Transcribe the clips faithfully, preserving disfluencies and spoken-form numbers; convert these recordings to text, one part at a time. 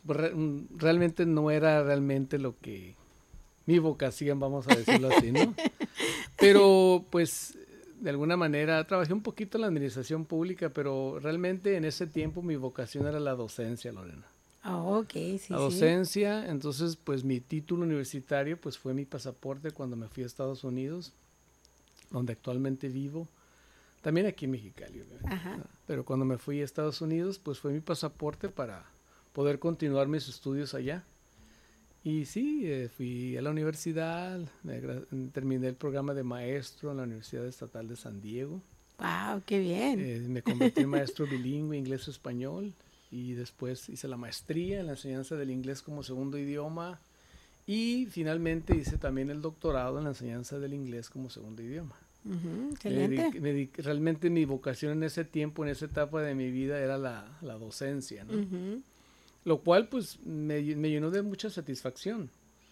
re, realmente no era realmente lo que mi vocación, vamos a decirlo así, ¿no? Pero pues de alguna manera trabajé un poquito en la administración pública, pero realmente en ese tiempo mi vocación era la docencia, Lorena. Oh, ok, sí, La docencia, sí. Entonces pues mi título universitario pues fue mi pasaporte cuando me fui a Estados Unidos, donde actualmente vivo. También aquí en Mexicali, Ajá. pero cuando me fui a Estados Unidos, pues fue mi pasaporte para poder continuar mis estudios allá. Y sí, eh, fui a la universidad, me terminé el programa de maestro en la Universidad Estatal de San Diego. ¡Wow! ¡Qué bien! Eh, me convertí en maestro bilingüe, inglés-español, y después hice la maestría en la enseñanza del inglés como segundo idioma, y finalmente hice también el doctorado en la enseñanza del inglés como segundo idioma. Uh-huh, Me dediqué, me dediqué, realmente mi vocación en ese tiempo, en esa etapa de mi vida, era la, la docencia, ¿no? Uh-huh. Lo cual pues me, me llenó de mucha satisfacción.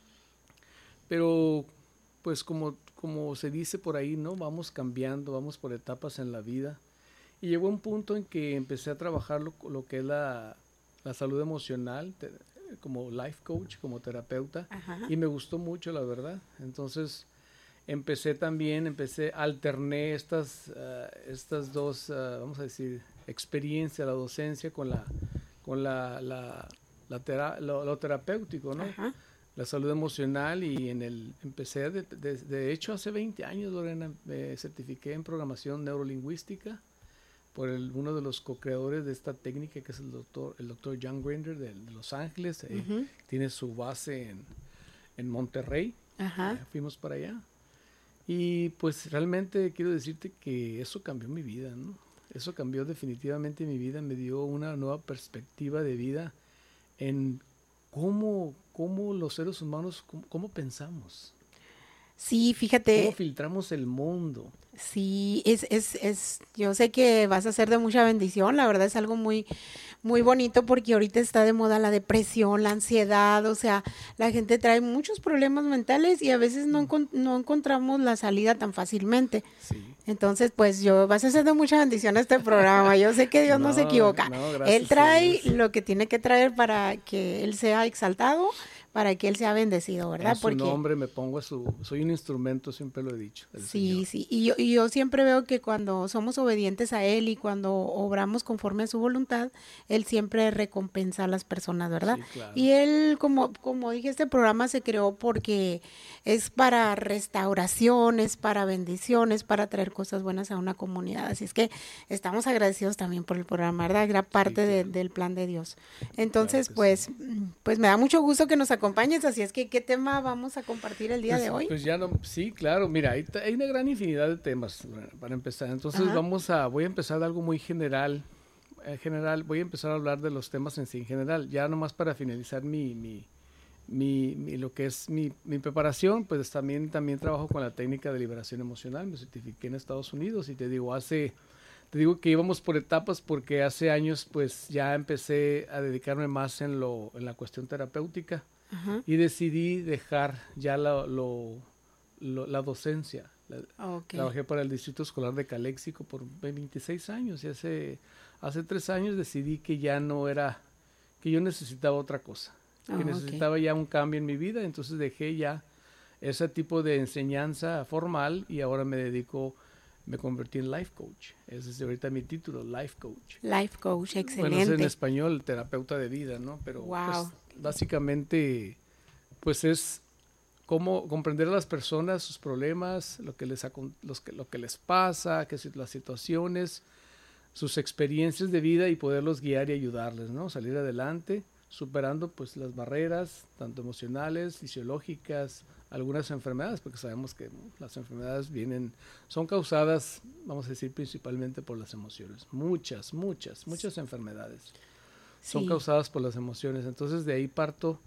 Pero pues como, como se dice por ahí, ¿no? Vamos cambiando, vamos por etapas en la vida. Y llegó un punto en que empecé a trabajar lo, lo que es la, la salud emocional, te, como life coach, como terapeuta. Ajá. Y me gustó mucho, la verdad. Entonces empecé también, empecé, alterné estas, uh, estas dos, uh, vamos a decir, experiencias, la docencia con la, con la, la, la tera, lo, lo terapéutico, ¿no? Ajá. La salud emocional, y en el, empecé, de, de, de hecho hace veinte años, Lorena, me certifiqué en programación neurolingüística por el, uno de los co-creadores de esta técnica, que es el doctor, el doctor John Grinder de, de Los Ángeles. Uh-huh. eh, tiene su base en, en Monterrey. Ajá. Eh, fuimos para allá. Y pues realmente quiero decirte que eso cambió mi vida, ¿no? Eso cambió definitivamente mi vida, me dio una nueva perspectiva de vida en cómo, cómo los seres humanos, cómo, cómo pensamos. Sí, fíjate. ¿Cómo filtramos el mundo? Sí, es, es, es, yo sé que vas a ser de mucha bendición, la verdad es algo muy, muy bonito, porque ahorita está de moda la depresión, la ansiedad, o sea, la gente trae muchos problemas mentales y a veces no, encont- no encontramos la salida tan fácilmente. Sí. Entonces, pues yo, vas a ser de mucha bendición a este programa, yo sé que Dios no, no se equivoca. No, él trae lo que tiene que traer para que Él sea exaltado, para que Él sea bendecido, ¿verdad? En su Porque nombre me pongo a su, soy un instrumento, siempre lo he dicho. Sí, Señor. sí, y yo, y yo siempre veo que cuando somos obedientes a Él y cuando obramos conforme a su voluntad, Él siempre recompensa a las personas, ¿verdad? Sí, claro. Y Él, como, como dije, este programa se creó porque es para restauración, es para bendiciones, para traer cosas buenas a una comunidad. Así es que estamos agradecidos también por el programa, ¿verdad? Era parte sí, claro. de, del plan de Dios. Entonces, claro pues, sí. pues me da mucho gusto que nos acompañes, así es que, ¿qué tema vamos a compartir el día pues, de hoy? Pues ya no, sí, claro, mira, hay, hay una gran infinidad de temas para empezar. Entonces Ajá. vamos a, voy a empezar de algo muy general. En general, voy a empezar a hablar de los temas en sí, en general. Ya nomás para finalizar mi, mi, mi, mi lo que es mi, mi preparación, pues también, también trabajo con la técnica de liberación emocional. Me certifiqué en Estados Unidos y te digo, hace, te digo que íbamos por etapas porque hace años pues ya empecé a dedicarme más en, lo, en la cuestión terapéutica. Ajá. Y decidí dejar ya la, lo, lo, la docencia. La, okay. Trabajé para el Distrito Escolar de Caléxico por veintiséis años y hace, hace tres años decidí que ya no era, que yo necesitaba otra cosa, oh, que necesitaba okay. ya un cambio en mi vida, entonces dejé ya ese tipo de enseñanza formal y ahora me dedico, me convertí en life coach. Ese es ahorita mi título, life coach. Life coach, excelente. Bueno, es en español terapeuta de vida, ¿no? Pero wow. pues, básicamente pues es cómo comprender a las personas, sus problemas, lo que les, los que, lo que les pasa, que las situaciones, sus experiencias de vida y poderlos guiar y ayudarles, ¿no? Salir adelante, superando pues las barreras, tanto emocionales, fisiológicas, algunas enfermedades, porque sabemos que ¿no? las enfermedades vienen, son causadas, vamos a decir, principalmente por las emociones. Muchas, muchas, muchas enfermedades son sí. causadas por las emociones. Entonces de ahí parto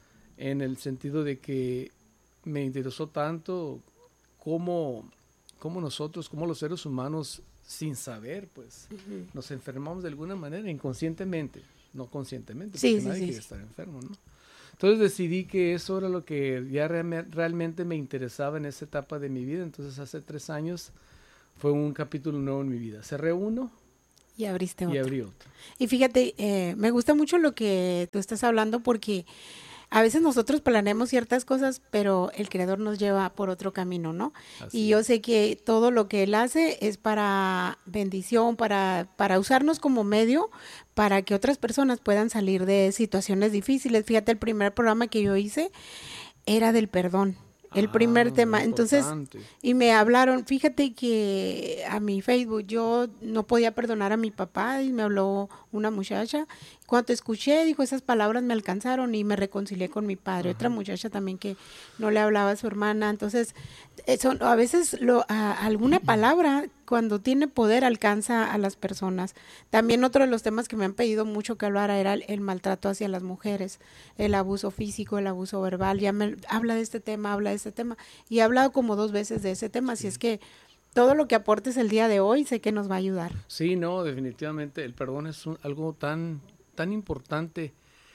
en el sentido de que me interesó tanto cómo, cómo nosotros, cómo los seres humanos, sin saber, pues, uh-huh. nos enfermamos de alguna manera, inconscientemente, no conscientemente, sí, porque sí, nadie sí, quiere sí. estar enfermo, ¿no? Entonces decidí que eso era lo que ya re- realmente me interesaba en esa etapa de mi vida. Entonces hace tres años fue un capítulo nuevo en mi vida. Cerré uno Y abriste otro. Y abrí otro. Y fíjate, eh, me gusta mucho lo que tú estás hablando porque a veces nosotros planeamos ciertas cosas, pero el Creador nos lleva por otro camino, ¿no? Así y yo es. sé que todo lo que Él hace es para bendición, para, para usarnos como medio, para que otras personas puedan salir de situaciones difíciles. Fíjate, el primer programa que yo hice era del perdón. El ah, primer tema, entonces, y me hablaron, fíjate que a mi Facebook yo no podía perdonar a mi papá y me habló una muchacha, cuando te escuché, dijo, esas palabras me alcanzaron y me reconcilié con mi padre. Ajá. Otra muchacha también que no le hablaba a su hermana, entonces, eso, a veces lo, a, alguna palabra cuando tiene poder alcanza a las personas. También otro de los temas que me han pedido mucho que hablara era el, el maltrato hacia las mujeres, el abuso físico, el abuso verbal, ya me habla de este tema, habla de este tema, y he hablado como dos veces de ese tema, sí. Así es que todo lo que aportes el día de hoy sé que nos va a ayudar. Sí, no, definitivamente el perdón es un, algo tan, tan importante,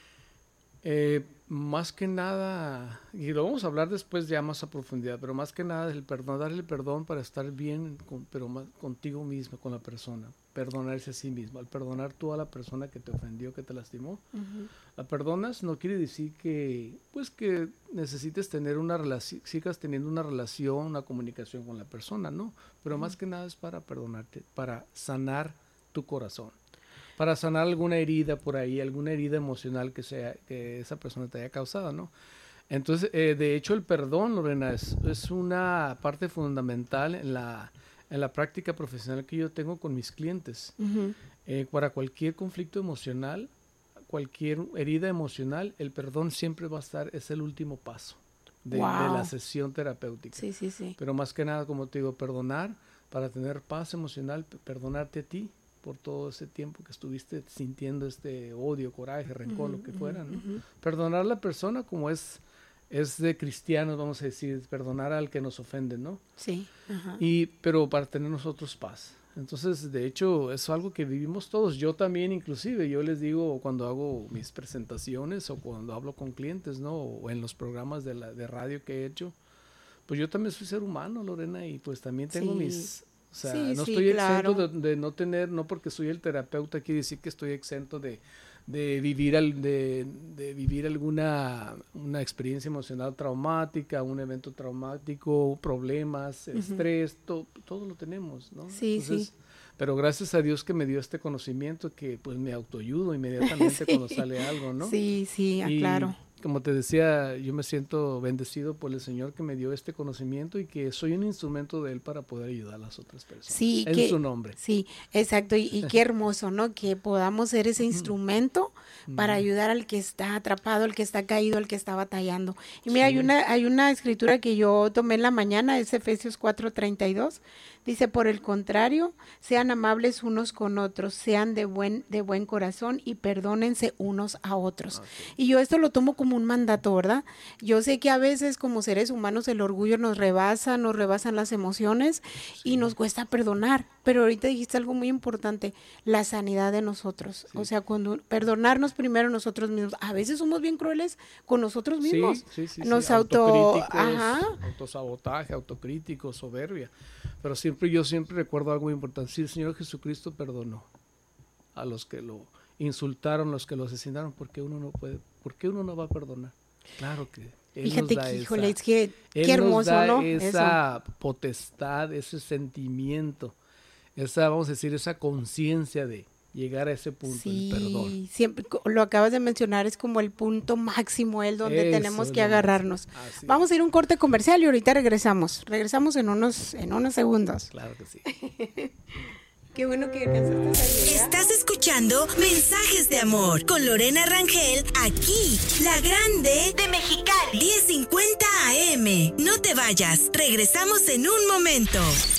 eh, más que nada, y lo vamos a hablar después ya más a profundidad, pero más que nada el perdón, darle el perdón para estar bien, con, pero más contigo mismo, con la persona, perdonarse a sí mismo, al perdonar tú a la persona que te ofendió, que te lastimó, uh-huh. La perdonas no quiere decir que, pues que necesites tener una relación, sigas teniendo una relación, una comunicación con la persona, no, pero uh-huh. Más que nada es para perdonarte, para sanar tu corazón. Para sanar alguna herida por ahí, alguna herida emocional que sea que esa persona te haya causado, ¿no? Entonces, eh, de hecho, el perdón, Lorena, es, es una parte fundamental en la, en la práctica profesional que yo tengo con mis clientes. Uh-huh. Eh, para cualquier conflicto emocional, cualquier herida emocional, el perdón siempre va a estar, es el último paso de, wow. de la sesión terapéutica. Sí, sí, sí. Pero más que nada, como te digo, perdonar para tener paz emocional, perdonarte a ti por todo ese tiempo que estuviste sintiendo este odio, coraje, rencor, uh-huh, lo que fuera, ¿no? Uh-huh. Perdonar a la persona como es, es de cristianos, vamos a decir, perdonar al que nos ofende, ¿no? Sí. Uh-huh. Y, pero para tener nosotros paz. Entonces, de hecho, es algo que vivimos todos. Yo también, inclusive, yo les digo cuando hago mis presentaciones o cuando hablo con clientes, ¿no? O en los programas de, la, de radio que he hecho, pues yo también soy ser humano, Lorena, y pues también tengo sí. mis... O sea, sí, no sí, estoy claro. exento de, de no tener, no porque soy el terapeuta quiere decir que estoy exento de, de vivir al, de, de vivir alguna una experiencia emocional traumática, un evento traumático, problemas, uh-huh. estrés, to, todo lo tenemos, ¿no? Sí, Entonces, sí. Pero gracias a Dios que me dio este conocimiento que pues me autoayudo inmediatamente sí. cuando sale algo, ¿no? Sí, sí, y, claro. Como te decía, yo me siento bendecido por el Señor que me dio este conocimiento y que soy un instrumento de Él para poder ayudar a las otras personas. Sí, en que, su nombre. Sí, exacto. Y, y qué hermoso, ¿no? Que podamos ser ese instrumento para ayudar al que está atrapado, al que está caído, al que está batallando. Y mira, sí. hay una hay una escritura que yo tomé en la mañana, es Efesios cuatro treinta y dos. Dice, por el contrario, sean amables unos con otros, sean de buen, de buen corazón y perdónense unos a otros. Okay. Y yo esto lo tomo como un mandato, ¿verdad? Yo sé que a veces como seres humanos el orgullo nos rebasa, nos rebasan las emociones sí. y nos cuesta perdonar. Pero ahorita dijiste algo muy importante, la sanidad de nosotros. Sí. O sea, cuando perdonarnos primero nosotros mismos. A veces somos bien crueles con nosotros mismos. Sí, sí, sí. Nos sí. auto... Ajá. Autosabotaje, autocrítico, soberbia. Pero siempre yo siempre recuerdo algo muy importante. Sí, el Señor Jesucristo perdonó a los que lo insultaron, los que lo asesinaron, porque uno no puede, ¿por qué uno no va a perdonar? Claro que Él Fíjate nos da que, híjole, esa, es que Él qué hermoso, nos da ¿no? esa Eso. potestad, ese sentimiento, esa, vamos a decir, esa conciencia de llegar a ese punto, sí, el perdón. Siempre lo acabas de mencionar, es como el punto máximo, el donde Eso tenemos es que lo agarrarnos. Así Vamos es. a ir a un corte comercial y ahorita regresamos. Regresamos en unos, en unos segundos. Claro que sí. Qué bueno que alcanzaste a llegar. Estás escuchando Mensajes de Amor con Lorena Rangel, aquí, La Grande de Mexicali, diez cincuenta A M. No te vayas, regresamos en un momento.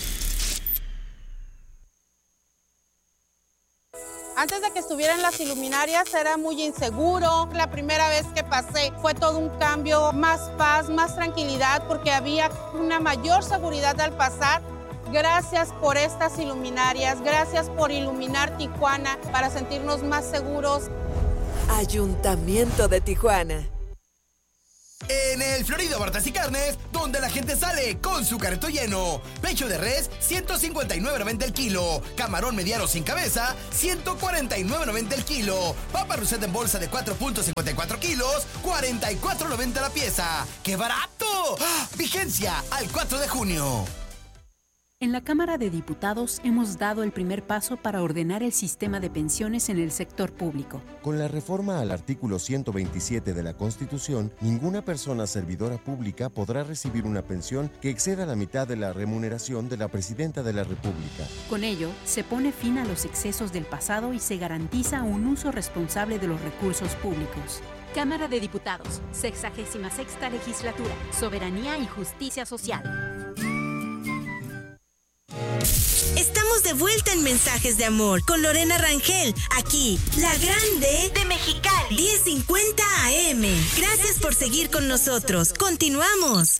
Antes de que estuviera en las iluminarias era muy inseguro. La primera vez que pasé fue todo un cambio, más paz, más tranquilidad, porque había una mayor seguridad al pasar. Gracias por estas iluminarias, gracias por iluminar Tijuana para sentirnos más seguros. Ayuntamiento de Tijuana. En el Florido Bartas y Carnes, donde la gente sale con su carrito lleno. Pecho de res, ciento cincuenta y nueve noventa el kilo. Camarón mediano sin cabeza, ciento cuarenta y nueve noventa el kilo. Papa Rousset en bolsa de cuatro punto cincuenta y cuatro kilos, cuarenta y cuatro noventa la pieza. ¡Qué barato! ¡Ah! Vigencia al cuatro de junio. En la Cámara de Diputados hemos dado el primer paso para ordenar el sistema de pensiones en el sector público. Con la reforma al artículo ciento veintisiete de la Constitución, ninguna persona servidora pública podrá recibir una pensión que exceda la mitad de la remuneración de la Presidenta de la República. Con ello, se pone fin a los excesos del pasado y se garantiza un uso responsable de los recursos públicos. Cámara de Diputados, sexagésima sexta legislatura, Soberanía y Justicia Social. Estamos de vuelta en Mensajes de Amor con Lorena Rangel, aquí, la grande de Mexicali, diez cincuenta A M. Gracias por seguir con nosotros. Continuamos.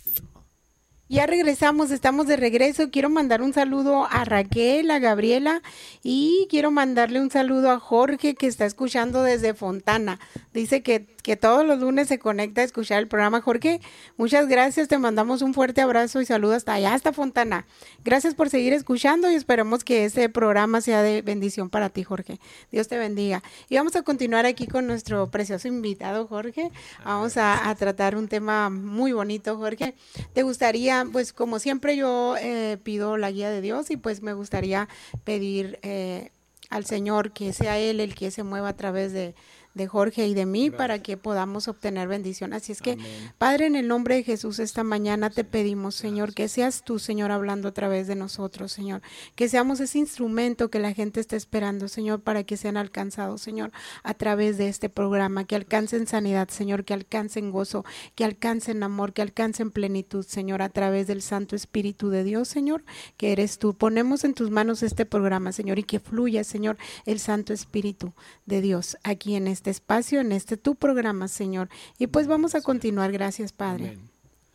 Ya regresamos, estamos de regreso. Quiero mandar un saludo a Raquel, a Gabriela y quiero mandarle un saludo a Jorge que está escuchando desde Fontana. Dice que, que todos los lunes se conecta a escuchar el programa. Jorge, muchas gracias, te mandamos un fuerte abrazo y saludo hasta allá, hasta Fontana. Gracias por seguir escuchando y esperemos que este programa sea de bendición para ti, Jorge. Dios te bendiga. Y vamos a continuar aquí con nuestro precioso invitado, Jorge. Vamos a, a tratar un tema muy bonito, Jorge. ¿Te gustaría? Pues como siempre yo eh, pido la guía de Dios y pues me gustaría pedir eh, al Señor que sea Él el que se mueva a través de, de Jorge y de mí. Gracias. Para que podamos obtener bendición. Así es que, amén. Padre, en el nombre de Jesús, esta mañana te pedimos, Señor, que seas tú, Señor, hablando a través de nosotros, Señor. Que seamos ese instrumento que la gente está esperando, Señor, para que sean alcanzados, Señor, a través de este programa. Que alcancen sanidad, Señor, que alcancen gozo, que alcancen amor, que alcancen plenitud, Señor, a través del Santo Espíritu de Dios, Señor, que eres tú. Ponemos en tus manos este programa, Señor, y que fluya, Señor, el Santo Espíritu de Dios aquí en este espacio, en este tu programa, Señor. Y pues vamos a continuar. Gracias, Padre. Amén.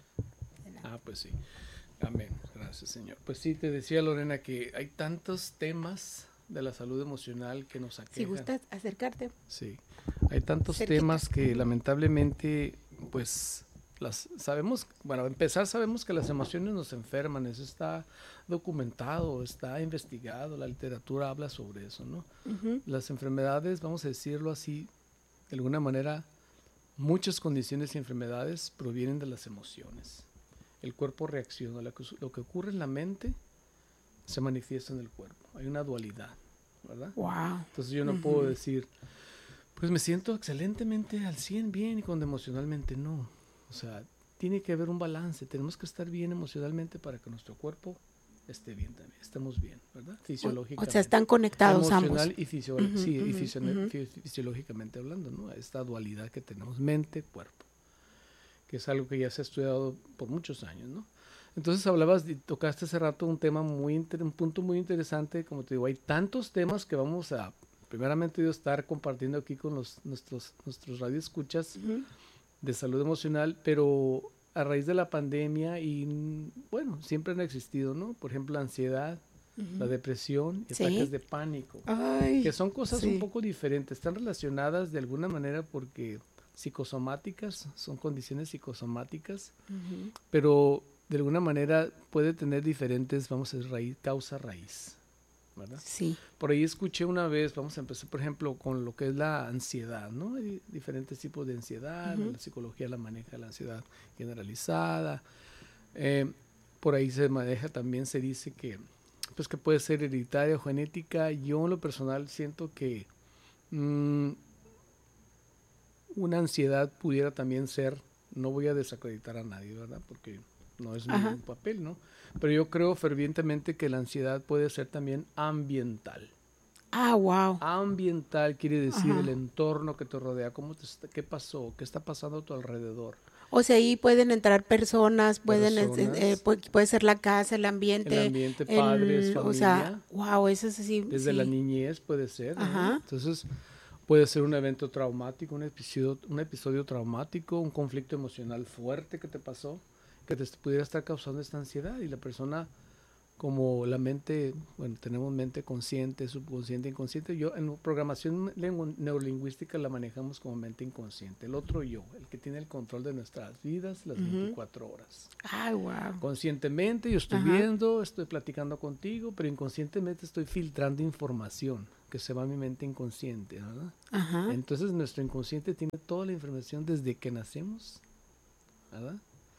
Ah, pues sí. Amén. Gracias, Señor. Pues sí, te decía, Lorena, que hay tantos temas de la salud emocional que nos aquejan. Si gustas acercarte. Sí. Hay tantos Cerquita. temas que lamentablemente, pues, las sabemos, bueno, a empezar sabemos que las emociones nos enferman, eso está documentado, está investigado, la literatura habla sobre eso, ¿no? Uh-huh. Las enfermedades, vamos a decirlo así, de alguna manera, muchas condiciones y enfermedades provienen de las emociones. El cuerpo reacciona, lo que, lo que ocurre en la mente se manifiesta en el cuerpo, hay una dualidad, ¿verdad? Wow. Entonces yo no uh-huh. puedo decir, pues me siento excelentemente al cien bien y cuando emocionalmente no. O sea, tiene que haber un balance, tenemos que estar bien emocionalmente para que nuestro cuerpo esté bien también, estemos bien, ¿verdad? Fisiológicamente. O sea, están conectados emocional ambos. y fisio- uh-huh, sí, uh-huh, y fisio- uh-huh. fisiológicamente hablando, ¿no? Esta dualidad que tenemos, mente-cuerpo, que es algo que ya se ha estudiado por muchos años, ¿no? Entonces hablabas, y tocaste hace rato un tema muy, inter- un punto muy interesante, como te digo, hay tantos temas que vamos a, primeramente, Dios, estar compartiendo aquí con los, nuestros, nuestros radioescuchas, uh-huh. de salud emocional, pero a raíz de la pandemia y bueno, siempre han existido, ¿no? Por ejemplo, la ansiedad, uh-huh. la depresión, y ¿sí? ataques de pánico, Ay, que son cosas sí. un poco diferentes, están relacionadas de alguna manera porque psicosomáticas, son condiciones psicosomáticas, uh-huh. pero de alguna manera puede tener diferentes, vamos a decir, raíz, causa raíz, ¿verdad? Sí. Por ahí escuché una vez, vamos a empezar por ejemplo con lo que es la ansiedad, ¿no? Hay diferentes tipos de ansiedad, uh-huh. la psicología la maneja la ansiedad generalizada, eh, por ahí se maneja también, se dice que pues que puede ser hereditaria o genética. Yo en lo personal siento que mmm, una ansiedad pudiera también ser, no voy a desacreditar a nadie, ¿verdad? Porque no es mi papel, ¿no? Pero yo creo fervientemente que la ansiedad puede ser también ambiental. Ah, wow. Ambiental quiere decir Ajá. el entorno que te rodea, cómo te está, qué pasó, qué está pasando a tu alrededor. O sea, ahí pueden entrar personas, pueden personas, eh, puede, puede ser la casa, el ambiente. El ambiente, el, padres, familia. O sea, wow, eso es así. Desde sí. la niñez puede ser, Ajá. ¿no? Entonces, puede ser un evento traumático, un episodio, un episodio traumático, un conflicto emocional fuerte que te pasó, que te pudiera estar causando esta ansiedad y la persona como la mente, bueno, tenemos mente consciente, subconsciente, inconsciente. Yo en programación lengu- neurolingüística la manejamos como mente inconsciente. El otro yo, el que tiene el control de nuestras vidas las uh-huh. veinticuatro horas. Ay, wow. Conscientemente yo estoy uh-huh. viendo, estoy platicando contigo, pero inconscientemente estoy filtrando información que se va a mi mente inconsciente, ¿verdad? Uh-huh. Entonces nuestro inconsciente tiene toda la información desde que nacemos, ¿verdad?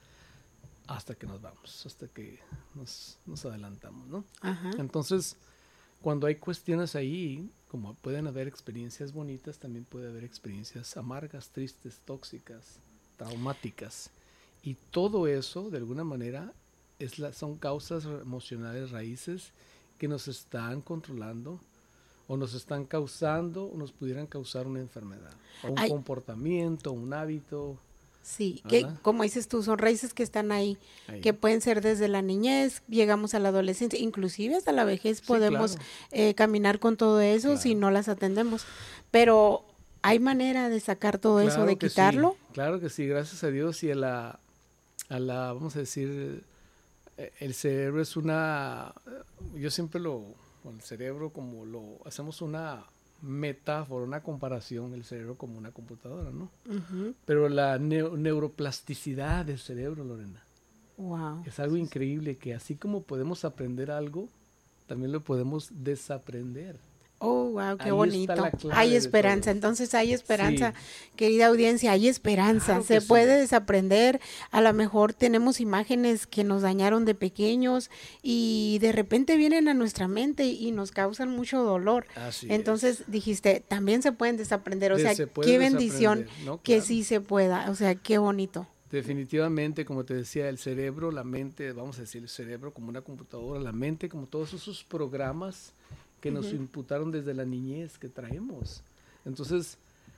Hasta que nos vamos, hasta que nos, nos adelantamos, ¿no? Ajá. Entonces, cuando hay cuestiones ahí, como pueden haber experiencias bonitas, también puede haber experiencias amargas, tristes, tóxicas, traumáticas. Y todo eso, de alguna manera, es la, son causas emocionales raíces que nos están controlando o nos están causando o nos pudieran causar una enfermedad, o un Ay. comportamiento, un hábito. Sí, que como dices tú, son raíces que están ahí, ahí, que pueden ser desde la niñez, llegamos a la adolescencia, inclusive hasta la vejez sí, podemos claro. eh, caminar con todo eso claro. si no las atendemos, pero ¿hay manera de sacar todo claro eso, de quitarlo? Sí. Claro que sí, gracias a Dios y a la, a la, vamos a decir, el cerebro es una, yo siempre lo, el cerebro como lo, hacemos una metáfora, una comparación, el cerebro como una computadora, ¿no? Uh-huh. Pero la neo- neuroplasticidad del cerebro, Lorena, wow. es algo increíble, que así como podemos aprender algo, también lo podemos desaprender. Oh, wow, qué Ahí bonito. Hay esperanza, entonces hay esperanza, sí. Querida audiencia, hay esperanza, claro se puede sí. desaprender, a lo mejor tenemos imágenes que nos dañaron de pequeños y de repente vienen a nuestra mente y nos causan mucho dolor. Así entonces es. dijiste, también se pueden desaprender, o sea, qué bendición ¿no? que claro. sí se pueda, o sea, qué bonito. Definitivamente, como te decía, el cerebro, la mente, vamos a decir el cerebro como una computadora, la mente como todos esos programas que nos uh-huh. imputaron desde la niñez que traemos. Entonces,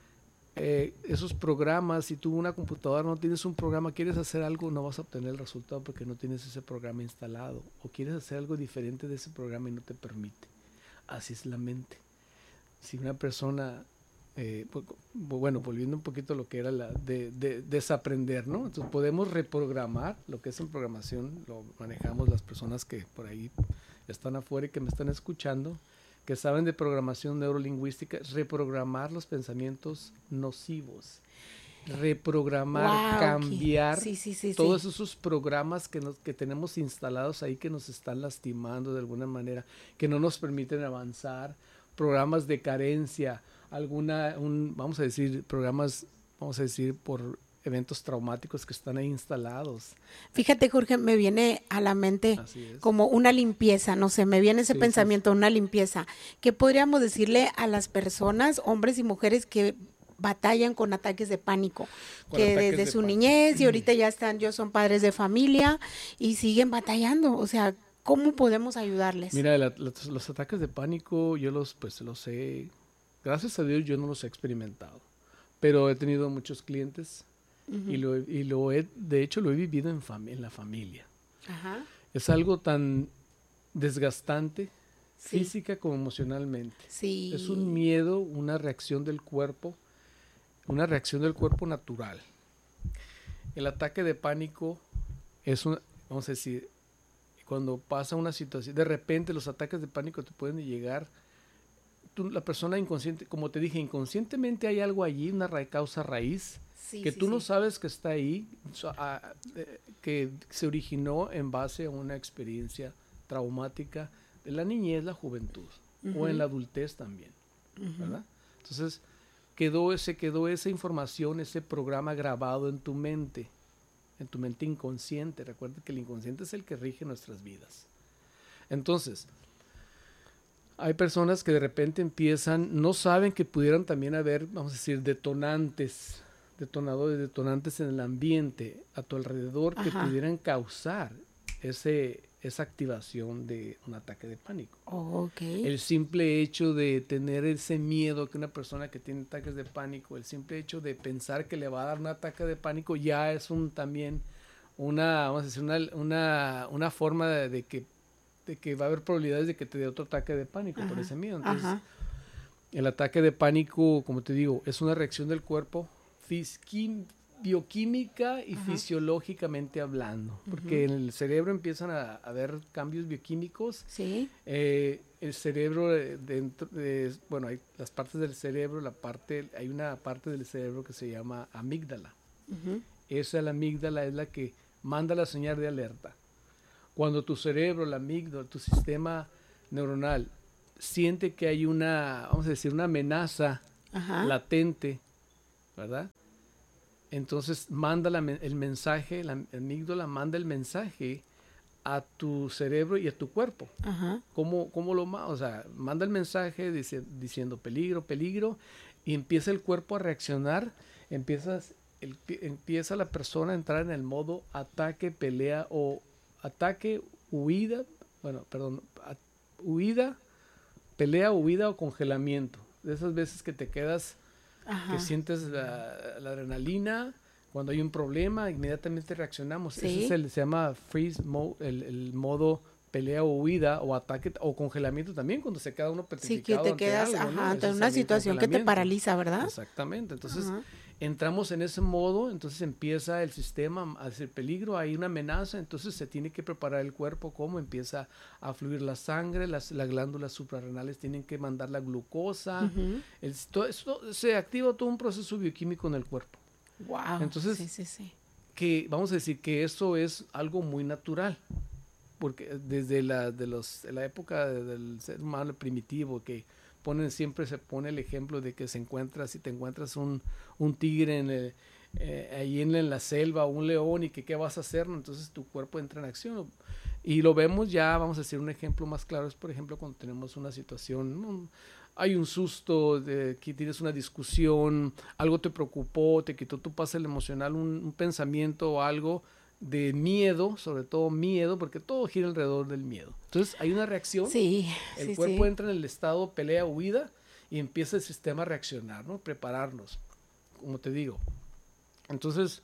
eh, esos programas, si tú una computadora no tienes un programa, quieres hacer algo, no vas a obtener el resultado porque no tienes ese programa instalado, o quieres hacer algo diferente de ese programa y no te permite. Así es la mente. Si una persona, eh, bueno, volviendo un poquito a lo que era la de, de desaprender, ¿no? Entonces podemos reprogramar, lo que es en programación, lo manejamos las personas que por ahí están afuera y que me están escuchando, que saben de programación neurolingüística, reprogramar los pensamientos nocivos, reprogramar, wow, cambiar okay. sí, sí, sí, todos sí. esos programas que, nos, que tenemos instalados ahí que nos están lastimando de alguna manera, que no nos permiten avanzar, programas de carencia, alguna, un, vamos a decir, programas, vamos a decir, por eventos traumáticos que están ahí instalados. Fíjate, Jorge, me viene a la mente como una limpieza, no sé, me viene ese sí, pensamiento, sí. una limpieza. ¿Qué podríamos decirle a las personas, hombres y mujeres que batallan con ataques de pánico? Con que desde de su pánico. niñez y ahorita ya están, yo son padres de familia y siguen batallando, o sea, ¿cómo podemos ayudarles? Mira, la, los, los ataques de pánico, yo los, pues los he, gracias a Dios yo no los he experimentado, pero he tenido muchos clientes. Uh-huh. Y, lo, y lo he, de hecho lo he vivido en, fam- en la familia. Ajá. Es algo tan desgastante, sí. física como emocionalmente. Sí. Es un miedo, una reacción del cuerpo, una reacción del cuerpo natural. El ataque de pánico es un, vamos a decir, cuando pasa una situación, de repente los ataques de pánico te pueden llegar, tú, la persona inconsciente, como te dije, inconscientemente hay algo allí, una ra- causa raíz, Sí, que sí, tú sí. no sabes que está ahí, que se originó en base a una experiencia traumática de la niñez, la juventud, uh-huh. o en la adultez también, uh-huh. ¿verdad? Entonces, quedó ese, quedó esa información, ese programa grabado en tu mente, en tu mente inconsciente. Recuerda que el inconsciente es el que rige nuestras vidas. Entonces, hay personas que de repente empiezan, no saben que pudieran también haber, vamos a decir, detonantes, detonadores, detonantes en el ambiente a tu alrededor Ajá. que pudieran causar ese, esa activación de un ataque de pánico. Oh, okay. El simple hecho de tener ese miedo que una persona que tiene ataques de pánico, el simple hecho de pensar que le va a dar un ataque de pánico ya es un también una, vamos a decir, una, una, una forma de, de que de que va a haber probabilidades de que te dé otro ataque de pánico Ajá. por ese miedo. Entonces, Ajá. el ataque de pánico, como te digo, es una reacción del cuerpo bioquímica y Ajá. fisiológicamente hablando, porque Ujú. en el cerebro empiezan a a haber cambios bioquímicos. Sí. Eh, el cerebro, eh, dentro de, bueno, hay las partes del cerebro, la parte, hay una parte del cerebro que se llama amígdala. Ujú. Esa la amígdala es la que manda la señal de alerta. Cuando tu cerebro, la amígdala, tu sistema neuronal siente que hay una, vamos a decir, una amenaza Ajá. latente, ¿verdad? Entonces manda la men- el mensaje, la amígdala manda el mensaje a tu cerebro y a tu cuerpo. Ajá. ¿Cómo, cómo lo ma- o sea, manda el mensaje dice- diciendo peligro, peligro, y empieza el cuerpo a reaccionar, empiezas, el- empieza la persona a entrar en el modo ataque, pelea o ataque, huida, bueno, perdón, a- huida, pelea, huida o congelamiento. De esas veces que te quedas, Ajá. que sientes la, la adrenalina, cuando hay un problema, inmediatamente reaccionamos. Sí. Ese es el, se llama freeze mode, el, el modo pelea o huida o ataque o congelamiento también, cuando se queda uno Sí, petrificado que te ante quedas, algo, ¿no? ajá, Ese ante es una también situación que te congelamiento. paraliza, ¿verdad? Exactamente. Entonces, Ajá. entramos en ese modo, entonces empieza el sistema a hacer peligro, hay una amenaza, entonces se tiene que preparar el cuerpo, cómo empieza a fluir la sangre, las, las glándulas suprarrenales tienen que mandar la glucosa, Ujú. el- todo esto, se activa todo un proceso bioquímico en el cuerpo. Wow. Entonces, sí, sí, sí. Que vamos a decir que eso es algo muy natural, porque desde la, de los, de la época de- del ser humano primitivo, que ponen siempre se pone el ejemplo de que se encuentra, si te encuentras un, un tigre en el, eh, ahí en, en la selva, un león, y que qué vas a hacer, ¿no? Entonces tu cuerpo entra en acción. Y lo vemos ya, vamos a decir, un ejemplo más claro es, por ejemplo, cuando tenemos una situación, ¿no? Hay un susto, de que tienes una discusión, algo te preocupó, te quitó tu paz emocional, un, un pensamiento o algo de miedo, sobre todo miedo, porque todo gira alrededor del miedo. Entonces hay una reacción, Sí, el sí, cuerpo sí. entra en el estado pelea, huida, y empieza el sistema a reaccionar, ¿no? Prepararnos, como te digo. Entonces,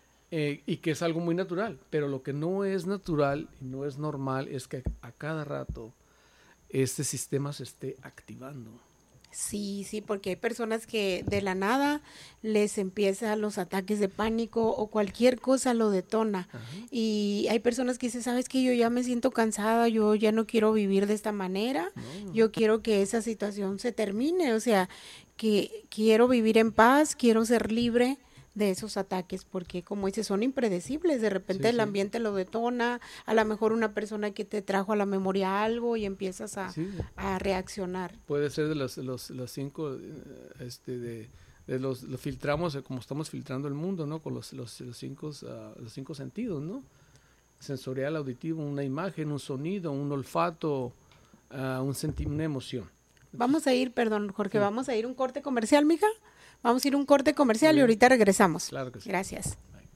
eh, y que es algo muy natural, pero lo que no es natural y no es normal es que a cada rato este sistema se esté activando. Sí, sí, porque hay personas que de la nada les empiezan los ataques de pánico o cualquier cosa lo detona. Ajá. Y hay personas que dicen, sabes que yo ya me siento cansada, yo ya no quiero vivir de esta manera, No. yo quiero que esa situación se termine, o sea, que quiero vivir en paz, quiero ser libre de esos ataques, porque como dices, son impredecibles, de repente Sí, el sí. ambiente lo detona, a lo mejor una persona que te trajo a la memoria algo y empiezas a, Sí. a reaccionar. Puede ser de los, los, los cinco, eh, este, de, de los, lo filtramos eh, como estamos filtrando el mundo, ¿no? Con los, los, los, cinco, ah, los cinco sentidos, ¿no? Sensorial, auditivo, una imagen, un sonido, un olfato, ah, un senti- una emoción. Vamos a ir, perdón, Jorge, Sí. vamos a ir un corte comercial, mija. Vamos a ir un corte comercial Muy y bien. ahorita regresamos. Claro que sí. Gracias.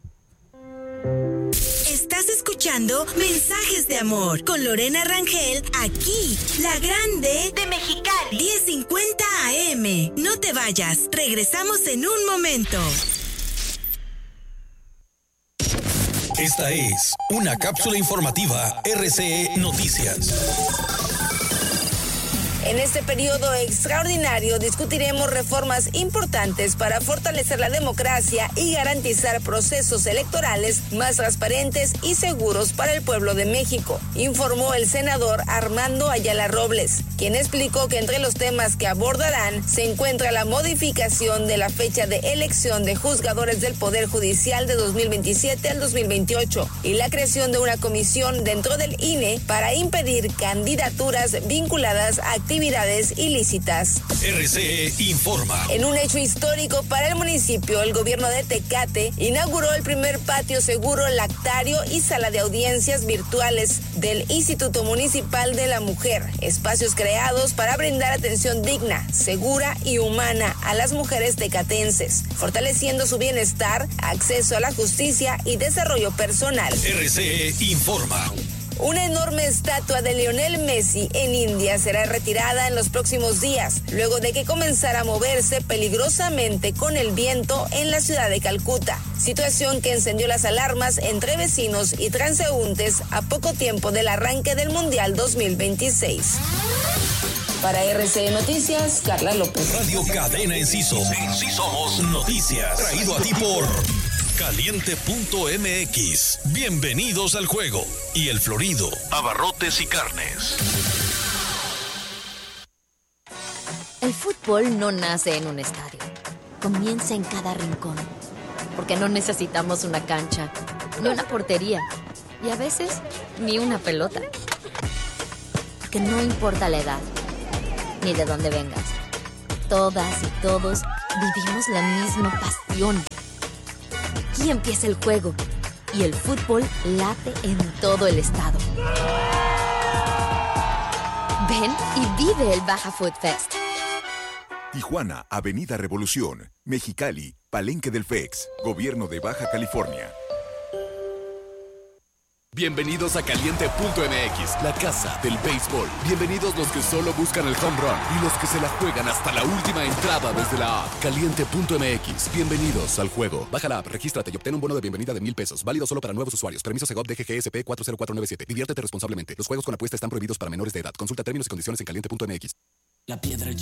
Estás escuchando Mensajes de Amor con Lorena Rangel, aquí, la grande de Mexicali, diez cincuenta A M. No te vayas, regresamos en un momento. Esta es una cápsula informativa R C E Noticias. En este periodo extraordinario discutiremos reformas importantes para fortalecer la democracia y garantizar procesos electorales más transparentes y seguros para el pueblo de México, informó el senador Armando Ayala Robles, quien explicó que entre los temas que abordarán se encuentra la modificación de la fecha de elección de juzgadores del Poder Judicial de dos mil veintisiete al dos mil veintiocho y la creación de una comisión dentro del I N E para impedir candidaturas vinculadas a actividades actividades ilícitas. R C E informa. En un hecho histórico para el municipio, el gobierno de Tecate inauguró el primer patio seguro lactario y sala de audiencias virtuales del Instituto Municipal de la Mujer, espacios creados para brindar atención digna, segura y humana a las mujeres tecatenses, fortaleciendo su bienestar, acceso a la justicia y desarrollo personal. R C E informa. Una enorme estatua de Lionel Messi en India será retirada en los próximos días, luego de que comenzara a moverse peligrosamente con el viento en la ciudad de Calcuta, situación que encendió las alarmas entre vecinos y transeúntes a poco tiempo del arranque del Mundial dos mil veintiséis. Para R C E Noticias, Carla López. Radio Cadena Enciso. En sí somos noticias. Traído a ti por Caliente punto m x. Bienvenidos al juego. Y el Florido, abarrotes y carnes. El fútbol no nace en un estadio. Comienza en cada rincón. Porque no necesitamos una cancha, ni una portería, y a veces ni una pelota. Porque no importa la edad, ni de dónde vengas. Todas y todos vivimos la misma pasión. Aquí empieza el juego y el fútbol late en todo el estado. Ven y vive el Baja Food Fest. Tijuana, Avenida Revolución. Mexicali, Palenque del F E X. Gobierno de Baja California. Bienvenidos a Caliente punto m x, la casa del béisbol. Bienvenidos los que solo buscan el home run y los que se la juegan hasta la última entrada desde la app. Caliente punto m x, bienvenidos al juego. Baja la app, regístrate y obtén un bono de bienvenida de mil pesos. Válido solo para nuevos usuarios. Permiso Segov D G G S P cuatro cero cuatro nueve siete. Diviértete responsablemente. Los juegos con apuesta están prohibidos para menores de edad. Consulta términos y condiciones en caliente punto m x. La piedra